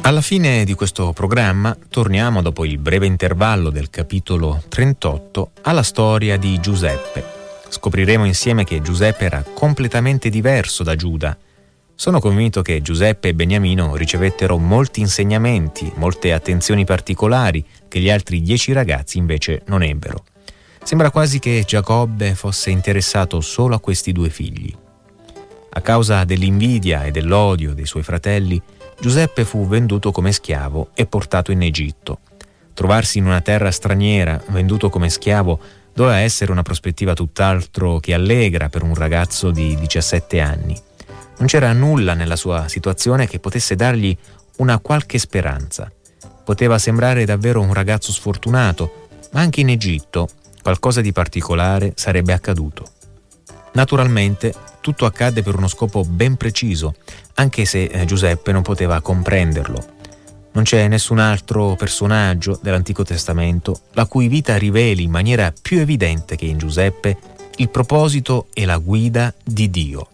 Alla fine di questo programma torniamo, dopo il breve intervallo del capitolo 38, alla storia di Giuseppe. Scopriremo insieme che Giuseppe era completamente diverso da Giuda. Sono convinto che Giuseppe e Beniamino ricevettero molti insegnamenti, molte attenzioni particolari che gli altri 10 ragazzi invece non ebbero. Sembra quasi che Giacobbe fosse interessato solo a questi 2 figli. A causa dell'invidia e dell'odio dei suoi fratelli, Giuseppe fu venduto come schiavo e portato in Egitto. Trovarsi in una terra straniera, venduto come schiavo, doveva essere una prospettiva tutt'altro che allegra per un ragazzo di 17 anni. Non c'era nulla nella sua situazione che potesse dargli una qualche speranza. Poteva sembrare davvero un ragazzo sfortunato, ma anche in Egitto qualcosa di particolare sarebbe accaduto. Naturalmente, tutto accadde per uno scopo ben preciso, anche se Giuseppe non poteva comprenderlo. Non c'è nessun altro personaggio dell'Antico Testamento la cui vita riveli in maniera più evidente che in Giuseppe il proposito e la guida di Dio.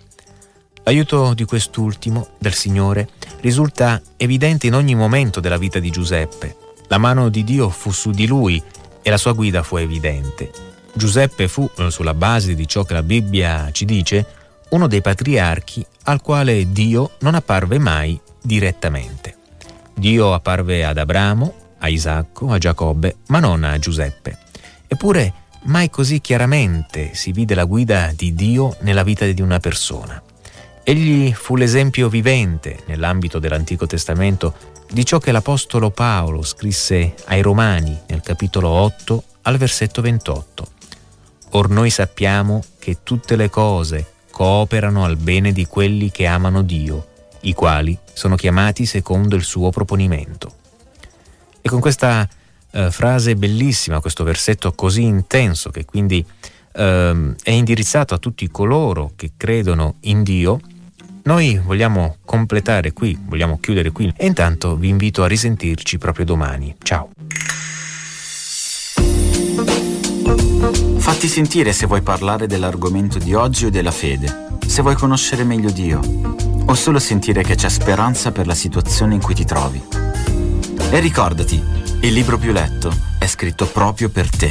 L'aiuto di quest'ultimo, del Signore, risulta evidente in ogni momento della vita di Giuseppe. La mano di Dio fu su di lui e la sua guida fu evidente. Giuseppe fu, sulla base di ciò che la Bibbia ci dice, uno dei patriarchi al quale Dio non apparve mai direttamente. Dio apparve ad Abramo, a Isacco, a Giacobbe, ma non a Giuseppe. Eppure mai così chiaramente si vide la guida di Dio nella vita di una persona. Egli fu l'esempio vivente, nell'ambito dell'Antico Testamento, di ciò che l'Apostolo Paolo scrisse ai Romani nel capitolo 8 al versetto 28. Or noi sappiamo che tutte le cose cooperano al bene di quelli che amano Dio, i quali sono chiamati secondo il suo proponimento. E con questa frase bellissima, questo versetto così intenso che quindi è indirizzato a tutti coloro che credono in Dio, noi vogliamo completare qui, vogliamo chiudere qui e intanto vi invito a risentirci proprio domani. Ciao! Fatti sentire se vuoi parlare dell'argomento di oggi o della fede, se vuoi conoscere meglio Dio, o solo sentire che c'è speranza per la situazione in cui ti trovi. E ricordati, il libro più letto è scritto proprio per te.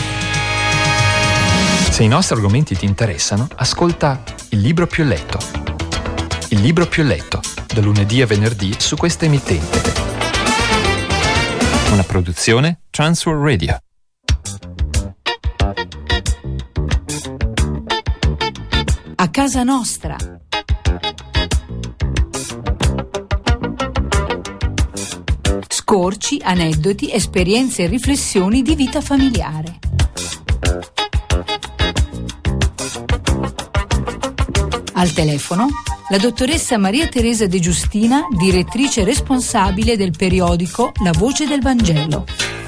Se i nostri argomenti ti interessano, ascolta Il libro più letto. Il libro più letto, da lunedì a venerdì su questa emittente. Una produzione Transworld Radio. A casa nostra. Scorci, aneddoti, esperienze e riflessioni di vita familiare. Al telefono la dottoressa Maria Teresa De Giustina, direttrice responsabile del periodico La Voce del Vangelo.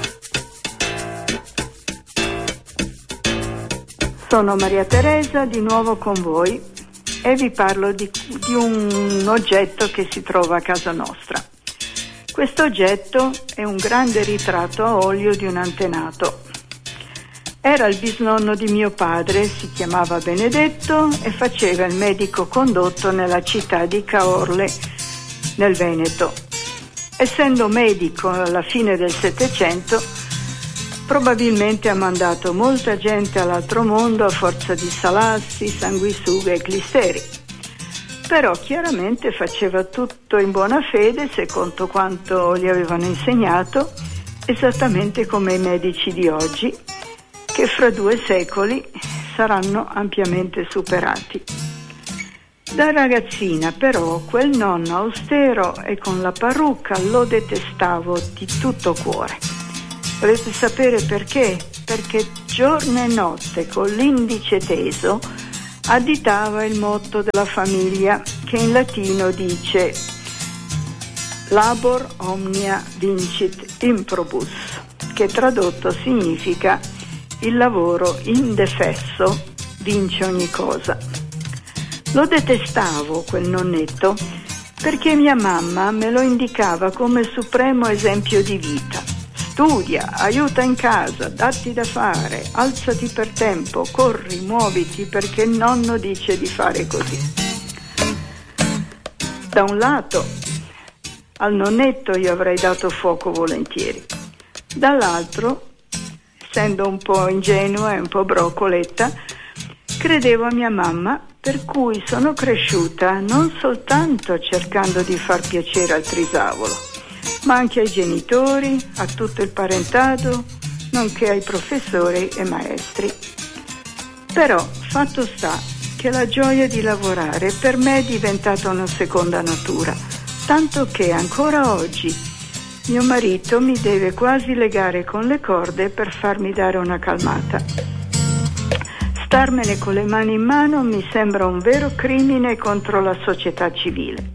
Sono Maria Teresa, di nuovo con voi, e vi parlo di un oggetto che si trova a casa nostra. Questo oggetto è un grande ritratto a olio di un antenato. Era il bisnonno di mio padre, si chiamava Benedetto e faceva il medico condotto nella città di Caorle, nel Veneto. Essendo medico alla fine del Settecento, probabilmente ha mandato molta gente all'altro mondo a forza di salassi, sanguisughe e clisteri. Però chiaramente faceva tutto in buona fede, secondo quanto gli avevano insegnato, esattamente come i medici di oggi, che fra 2 secoli saranno ampiamente superati. Da ragazzina però quel nonno austero e con la parrucca lo detestavo di tutto cuore. Volete sapere perché? Perché giorno e notte con l'indice teso additava il motto della famiglia, che in latino dice labor omnia vincit improbus, che tradotto significa il lavoro indefesso vince ogni cosa. Lo detestavo quel nonnetto perché mia mamma me lo indicava come supremo esempio di vita. Studia, aiuta in casa, datti da fare, alzati per tempo, corri, muoviti perché il nonno dice di fare così. Da un lato Al nonnetto io avrei dato fuoco volentieri. Dall'altro, essendo un po' ingenua e un po' broccoletta, credevo a mia mamma, per cui sono cresciuta non soltanto cercando di far piacere al trisavolo, ma anche ai genitori, a tutto il parentado, nonché ai professori e maestri. Però fatto sta che la gioia di lavorare per me è diventata una seconda natura, tanto che ancora oggi mio marito mi deve quasi legare con le corde per farmi dare una calmata. Starmene con le mani in mano mi sembra un vero crimine contro la società civile.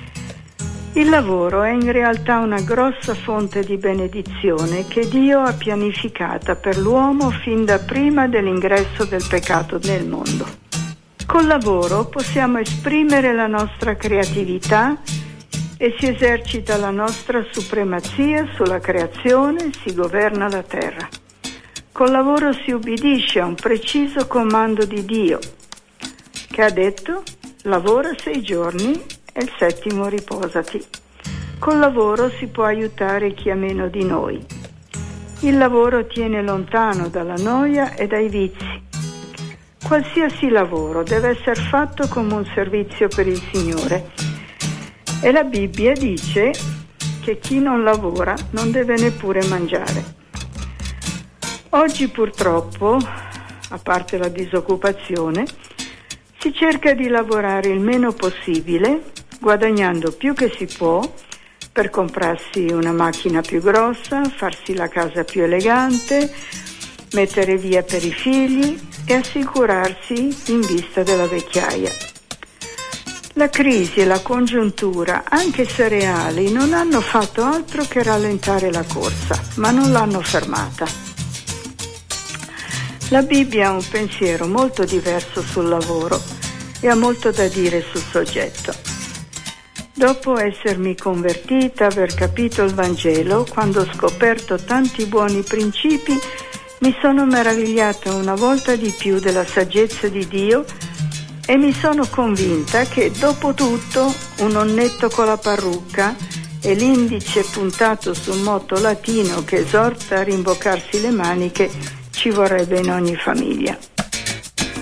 Il lavoro è in realtà una grossa fonte di benedizione che Dio ha pianificata per l'uomo fin da prima dell'ingresso del peccato nel mondo. Col lavoro possiamo esprimere la nostra creatività e si esercita la nostra supremazia sulla creazione, si governa la terra. Col lavoro si ubbidisce a un preciso comando di Dio, che ha detto: lavora 6 giorni e il 7° riposati. Col lavoro si può aiutare chi ha meno di noi. Il lavoro tiene lontano dalla noia e dai vizi. Qualsiasi lavoro deve essere fatto come un servizio per il Signore. E la Bibbia dice che chi non lavora non deve neppure mangiare. Oggi purtroppo, a parte la disoccupazione, si cerca di lavorare il meno possibile, guadagnando più che si può per comprarsi una macchina più grossa, farsi la casa più elegante, mettere via per i figli e assicurarsi in vista della vecchiaia. La crisi e la congiuntura, anche se reali, non hanno fatto altro che rallentare la corsa, ma non l'hanno fermata. La Bibbia ha un pensiero molto diverso sul lavoro e ha molto da dire sul soggetto. Dopo essermi convertita, aver capito il Vangelo, quando ho scoperto tanti buoni principi, mi sono meravigliata una volta di più della saggezza di Dio e mi sono convinta che, dopo tutto, un nonnetto con la parrucca e l'indice puntato su un motto latino che esorta a rimboccarsi le maniche ci vorrebbe in ogni famiglia.